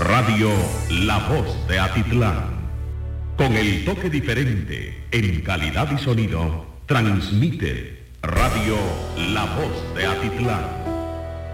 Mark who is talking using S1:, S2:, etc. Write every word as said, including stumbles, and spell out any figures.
S1: Radio La Voz de Atitlán. Con el toque diferente en calidad y sonido, transmite Radio La Voz de Atitlán.